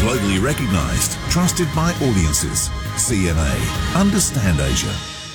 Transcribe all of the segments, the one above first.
Globally recognized, trusted by audiences. CMA. Understand Asia.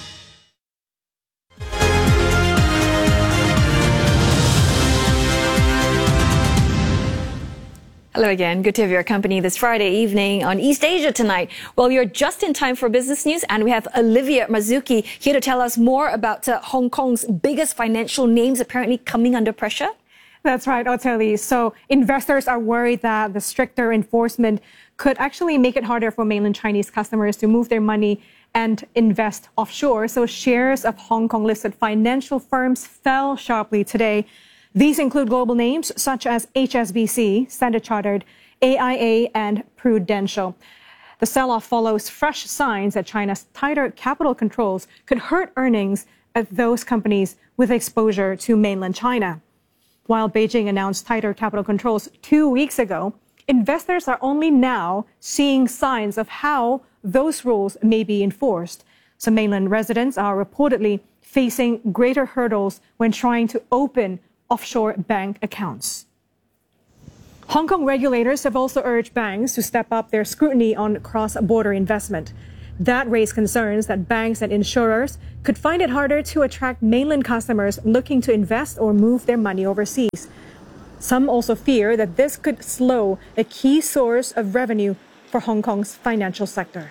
Hello again. Good to have your company this Friday evening on East Asia Tonight. Well, you're just in time for business news, and we have Olivia Marzuki here to tell us more about Hong Kong's biggest financial names apparently coming under pressure. That's right, Oteli. So investors are worried that the stricter enforcement could actually make it harder for mainland Chinese customers to move their money and invest offshore. So shares of Hong Kong listed financial firms fell sharply today. These include global names such as HSBC, Standard Chartered, AIA, and Prudential. The sell-off follows fresh signs that China's tighter capital controls could hurt earnings of those companies with exposure to mainland China. While Beijing announced tighter capital controls 2 weeks ago, investors are only now seeing signs of how those rules may be enforced. So mainland residents are reportedly facing greater hurdles when trying to open offshore bank accounts. Hong Kong regulators have also urged banks to step up their scrutiny on cross-border investment. That raised concerns that banks and insurers could find it harder to attract mainland customers looking to invest or move their money overseas. Some also fear that this could slow a key source of revenue for Hong Kong's financial sector.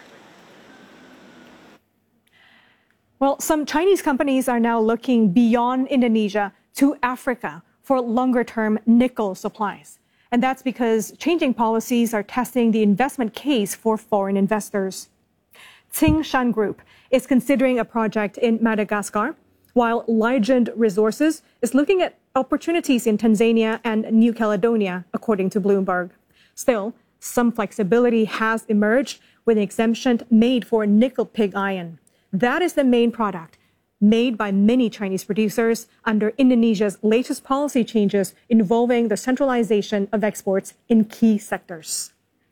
Well, some Chinese companies are now looking beyond Indonesia to Africa for longer-term nickel supplies. And that's because changing policies are testing the investment case for foreign investors. Tsingshan Group is considering a project in Madagascar, while Legend Resources is looking at opportunities in Tanzania and New Caledonia, according to Bloomberg. Still, some flexibility has emerged with an exemption made for nickel pig iron. That is the main product made by many Chinese producers under Indonesia's latest policy changes involving the centralization of exports in key sectors.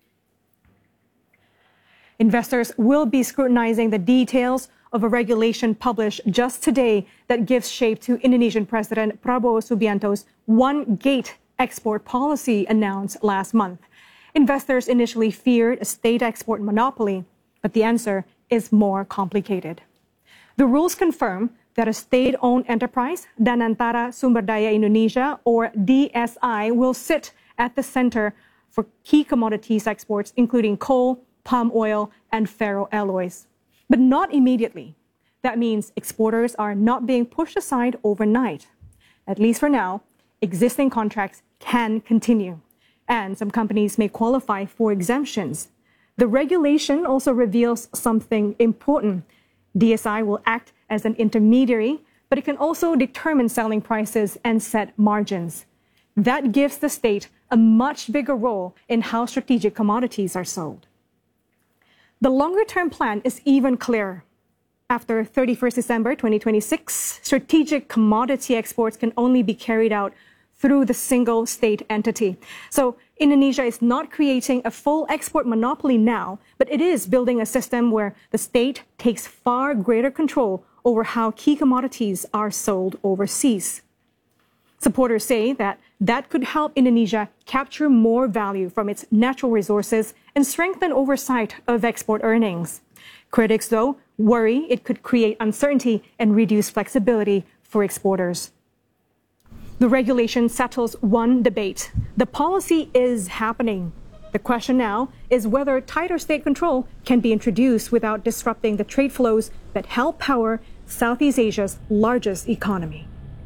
Investors will be scrutinizing the details of a regulation published just today that gives shape to Indonesian President Prabowo Subianto's One Gate export policy announced last month. Investors initially feared a state export monopoly, but the answer is more complicated. The rules confirm that a state-owned enterprise, Danantara Sumber Daya Indonesia, or DSI, will sit at the center for key commodities exports, including coal, palm oil, and ferroalloys. But not immediately. That means exporters are not being pushed aside overnight. At least for now, existing contracts can continue, and some companies may qualify for exemptions. The regulation also reveals something important. DSI will act as an intermediary, but it can also determine selling prices and set margins. That gives the state a much bigger role in how strategic commodities are sold. The longer-term plan is even clearer. After 31st December 2026, strategic commodity exports can only be carried out through the single state entity. So Indonesia is not creating a full export monopoly now, but it is building a system where the state takes far greater control over how key commodities are sold overseas. Supporters say that could help Indonesia capture more value from its natural resources and strengthen oversight of export earnings. Critics, though, worry it could create uncertainty and reduce flexibility for exporters. The regulation settles one debate. The policy is happening. The question now is whether tighter state control can be introduced without disrupting the trade flows that help power Southeast Asia's largest economy.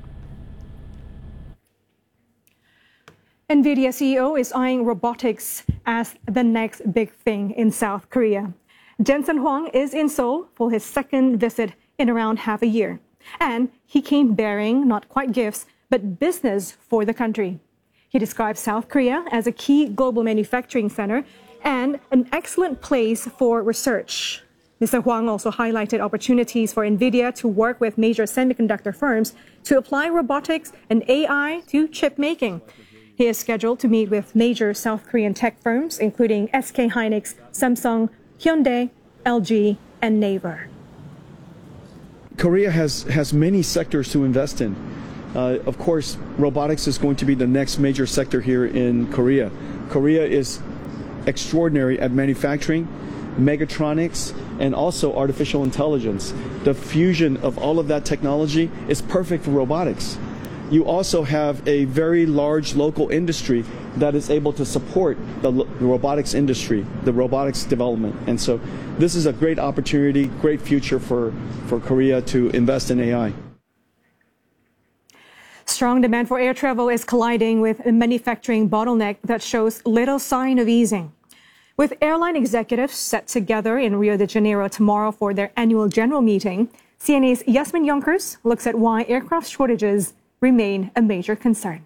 NVIDIA CEO is eyeing robotics as the next big thing in South Korea. Jensen Huang is in Seoul for his second visit in around half a year. And he came bearing not quite gifts, but business for the country. He describes South Korea as a key global manufacturing center and an excellent place for research. Mr. Huang also highlighted opportunities for NVIDIA to work with major semiconductor firms to apply robotics and AI to chip making. He is scheduled to meet with major South Korean tech firms, including SK Hynix, Samsung, Hyundai, LG, and Naver. Korea has many sectors to invest in. Of course, robotics is going to be the next major sector here in Korea. Korea is extraordinary at manufacturing, mechatronics, and also artificial intelligence. The fusion of all of that technology is perfect for robotics. You also have a very large local industry that is able to support the robotics industry, the robotics development. And so this is a great opportunity, great future for Korea to invest in AI. Strong demand for air travel is colliding with a manufacturing bottleneck that shows little sign of easing. With airline executives set together in Rio de Janeiro tomorrow for their annual general meeting, CNA's Yasmin Yonkers looks at why aircraft shortages remain a major concern.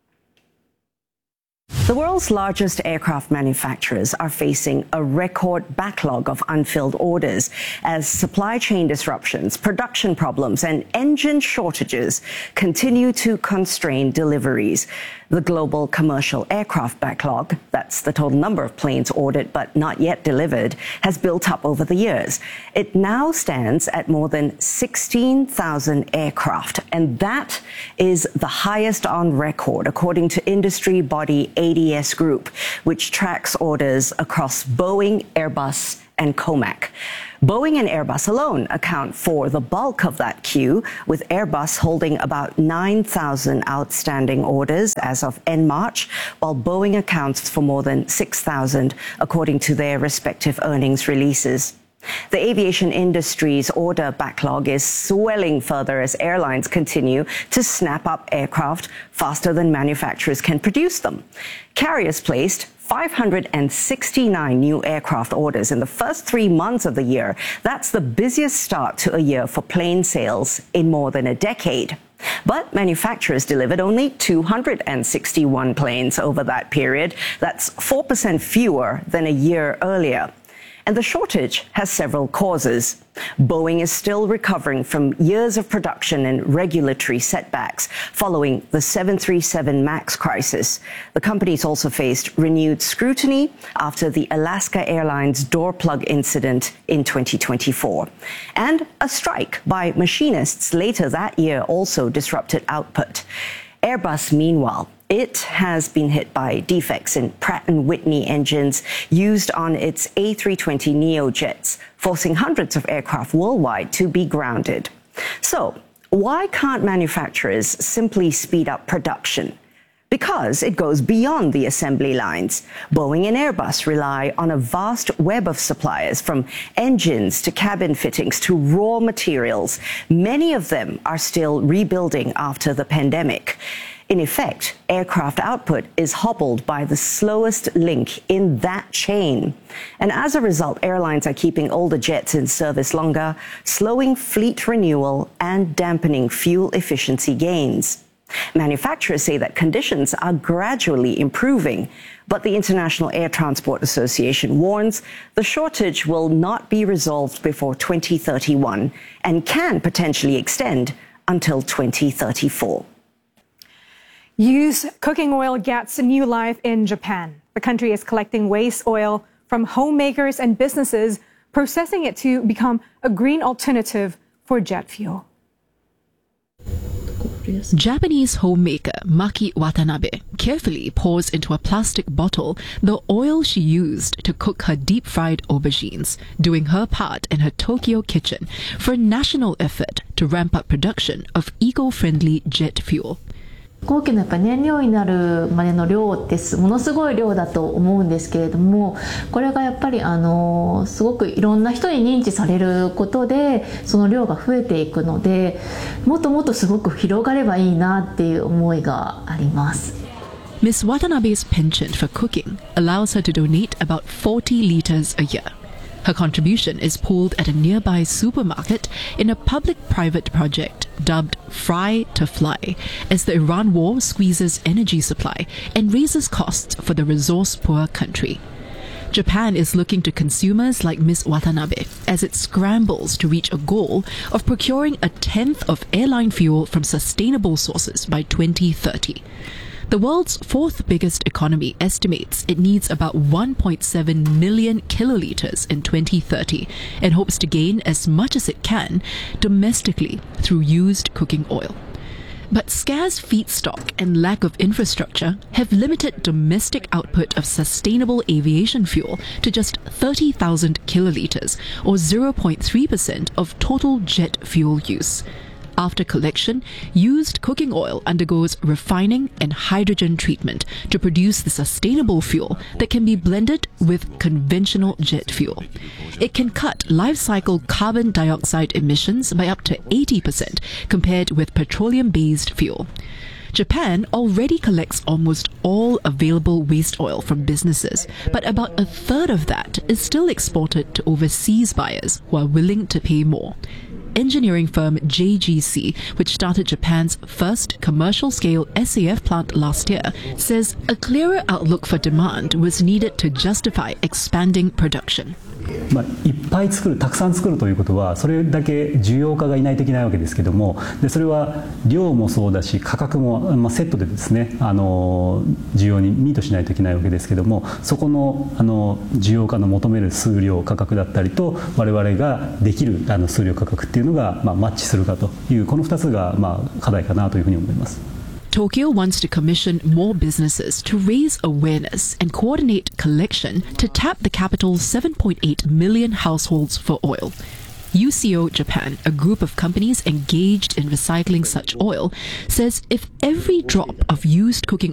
The world's largest aircraft manufacturers are facing a record backlog of unfilled orders as supply chain disruptions, production problems, and engine shortages continue to constrain deliveries. The global commercial aircraft backlog, that's the total number of planes ordered but not yet delivered, has built up over the years. It now stands at more than 16,000 aircraft, and that is the highest on record, according to industry body ADS Group, which tracks orders across Boeing, Airbus, and COMAC. Boeing and Airbus alone account for the bulk of that queue, with Airbus holding about 9,000 outstanding orders as of end March, while Boeing accounts for more than 6,000, according to their respective earnings releases. The aviation industry's order backlog is swelling further as airlines continue to snap up aircraft faster than manufacturers can produce them. Carriers placed 569 new aircraft orders in the first 3 months of the year. That's the busiest start to a year for plane sales in more than a decade. But manufacturers delivered only 261 planes over that period. That's 4% fewer than a year earlier. And the shortage has several causes. Boeing is still recovering from years of production and regulatory setbacks following the 737 MAX crisis. The company's also faced renewed scrutiny after the Alaska Airlines door plug incident in 2024. And a strike by machinists later that year also disrupted output. Airbus, meanwhile, it has been hit by defects in Pratt & Whitney engines used on its A320neo jets, forcing hundreds of aircraft worldwide to be grounded. So, why can't manufacturers simply speed up production? Because it goes beyond the assembly lines. Boeing and Airbus rely on a vast web of suppliers, from engines to cabin fittings to raw materials. Many of them are still rebuilding after the pandemic. In effect, aircraft output is hobbled by the slowest link in that chain. And as a result, airlines are keeping older jets in service longer, slowing fleet renewal and dampening fuel efficiency gains. Manufacturers say that conditions are gradually improving, but the International Air Transport Association warns the shortage will not be resolved before 2031 and can potentially extend until 2034. Used cooking oil gets new life in Japan. The country is collecting waste oil from homemakers and businesses, processing it to become a green alternative for jet fuel. Japanese homemaker Maki Watanabe carefully pours into a plastic bottle the oil she used to cook her deep-fried aubergines, doing her part in her Tokyo kitchen for a national effort to ramp up production of eco-friendly jet fuel. 飛行機のやっぱ燃料になるまでの量ってものすごい量だと思うんですけれども、これがやっぱりすごくいろんな人に認知されることでその量が増えていくので、もっともっとすごく広がればいいなっていう思いがあります。 Miss Watanabe's penchant for cooking allows her to donate about 40 liters a year. Her contribution is pooled at a nearby supermarket in a public-private project dubbed Fry to Fly, as the Iran war squeezes energy supply and raises costs for the resource-poor country. Japan is looking to consumers like Miss Watanabe as it scrambles to reach a goal of procuring a tenth of airline fuel from sustainable sources by 2030. The world's fourth biggest economy estimates it needs about 1.7 million kiloliters in 2030 and hopes to gain as much as it can domestically through used cooking oil. But scarce feedstock and lack of infrastructure have limited domestic output of sustainable aviation fuel to just 30,000 kilolitres, or 0.3% of total jet fuel use. After collection, used cooking oil undergoes refining and hydrogen treatment to produce the sustainable fuel that can be blended with conventional jet fuel. It can cut life cycle carbon dioxide emissions by up to 80% compared with petroleum-based fuel. Japan already collects almost all available waste oil from businesses, but about a third of that is still exported to overseas buyers who are willing to pay more. Engineering firm JGC, which started Japan's first commercial-scale SAF plant last year, says a clearer outlook for demand was needed to justify expanding production. いっぱい作る、たくさん作るということはそれだけ需要家がいないといけないわけですけども、でそれは量もそうだし価格も、セットでですね、需要にミートしないといけないわけですけども、そこの需要家の求める数量価格だったりと我々ができる数量価格っていうのが、マッチするかというこの2つが、課題かなというふうに思います。 Tokyo wants to commission more businesses to raise awareness and coordinate collection to tap the capital's 7.8 million households for oil. UCO Japan, a group of companies engaged in recycling such oil, says if every drop of used cooking